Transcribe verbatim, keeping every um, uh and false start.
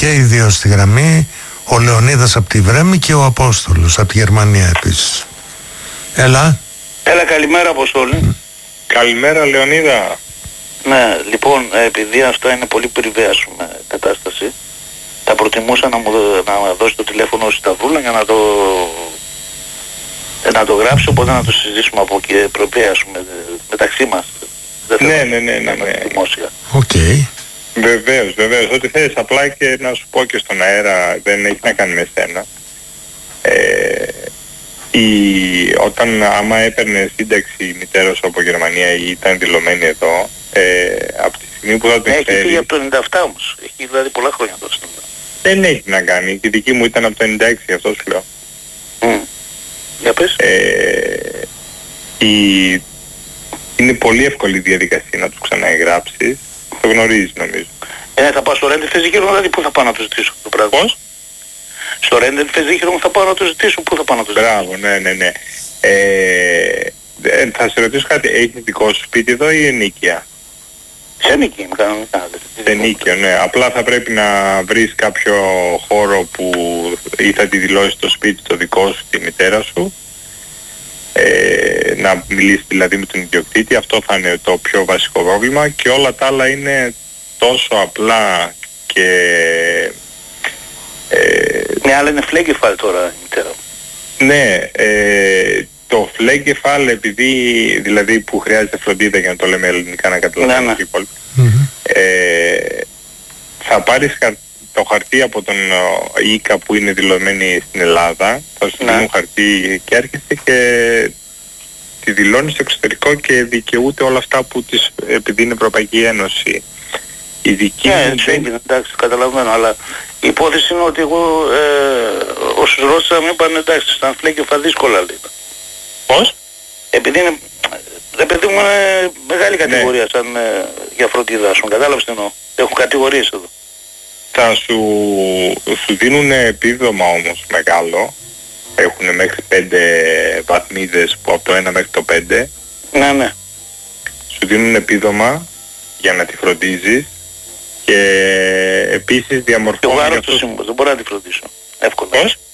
και οι δύο στη γραμμή, ο Λεωνίδας από τη Βρέμη και ο Απόστολος από τη Γερμανία επίσης. Έλα. Έλα, καλημέρα Αποστόλη. Mm. Καλημέρα Λεωνίδα. Ναι, λοιπόν, επειδή αυτό είναι πολύ πριβαία ας πούμε κατάσταση, θα προτιμούσα να μου να δώσει το τηλέφωνο στη Σταυρούλα για να το, να το γράψει, οπότε να το συζητήσουμε από εκεί προβαία, ας πούμε, μεταξύ μας. Δεν ναι, ναι, ναι, ναι, ναι. Δημόσια. Οκ. Okay. Βεβαίως, βεβαίως. Ό,τι θες, απλά και να σου πω και στον αέρα, δεν έχει να κάνει με σένα. Ε, η, όταν άμα έπαιρνε σύνταξη η μητέρα σου από Γερμανία ή ήταν δηλωμένη εδώ, ε, από τη στιγμή που θα το εξφέρει... Έχει φύγει από το ενενήντα επτά όμως. Έχει δηλαδή πολλά χρόνια τώρα. Δεν έχει να κάνει. Η δική μου ήταν από το ενενήντα έξι, αυτό σου λέω. Mm. Για πες. Ε, η, είναι πολύ εύκολη η διαδικασία να τους ξαναεγγράψεις. Το γνωρίζεις νομίζω. Ε, θα πάω στο Ρέντελ Φεζίχυρο, δηλαδή πού θα πάω να το ζητήσω το πράγμα. Πώς? Στο Ρέντελ Φεζίχυρο μου θα πάω να το ζητήσω, πού θα πάω να το ζητήσω. Μπράβο, ναι, ναι, ναι. Ε, θα σε ρωτήσω κάτι, έχεις δικό σου σπίτι εδώ ή ενοίκια? Σε ενοίκια είμαι κανονικά. Σε ενοίκιο, ναι. Απλά θα πρέπει να βρεις κάποιο χώρο που ή θα τη δηλώσεις το σπίτι το δικό σου, τη μητέρα σου. Ε, να μιλήσει δηλαδή με τον ιδιοκτήτη, αυτό θα είναι το πιο βασικό πρόβλημα και όλα τα άλλα είναι τόσο απλά και... Ε, ναι, αλλά είναι φλέγκεφαλ τώρα η μητέρα μου. Ναι, ε, το φλέγκεφαλ επειδή δηλαδή που χρειάζεται φροντίδα για να το λέμε ελληνικά να καταλαβαίνουμε ναι, ναι. υπόλοιπα, mm-hmm. ε, θα πάρεις το χαρτί από τον ΙΚΑ που είναι δηλωμένη στην Ελλάδα, θα σου δίνουν ναι. χαρτί και έρχεσαι και τη δηλώνεις στο εξωτερικό και δικαιούται όλα αυτά που της, επειδή είναι Ευρωπαϊκή Ένωση. Η δική ναι, μου έτσι έγινε, εντάξει, καταλαβαίνω, αλλά η υπόθεση είναι ότι εγώ ε, όσους ρώτησα μου είπαν εντάξει, ήταν φλέκεφα δύσκολα λέει. Πώς? Επειδή είναι, επειδή μου είναι μεγάλη κατηγορία ναι. σαν ε, για φροντίδα, σου κατάλαβες τι εννοώ. Έχουν κατηγορίες εδώ. Θα σου, σου δίνουν επίδομα όμως μεγάλο, έχουν μέχρι πέντε βαθμίδες που από το ένα μέχρι το πέντε. Ναι, ναι. Σου δίνουν επίδομα για να τη φροντίζεις και επίσης διαμορφώνει... Και εγώ άρρωστος είμαι, δεν μπορώ να τη φροντίσω. Εύκολα. Πώς?